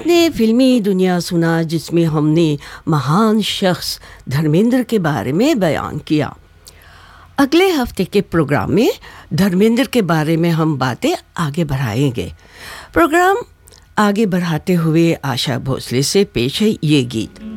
ने फिल्मी दुनिया सुना जिसमें हमने महान शख्स धर्मेंद्र के बारे में बयान किया। अगले हफ्ते के प्रोग्राम में धर्मेंद्र के बारे में हम बातें आगे बढ़ाएंगे। प्रोग्राम आगे बढ़ाते हुए आशा भोसले से पेश है ये गीत।